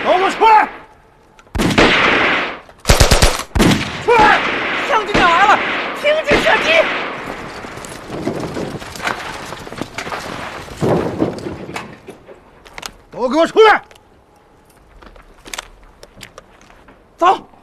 都给我出来！出来！ 向军长来了，停止射击！ 都给我出来！ 走。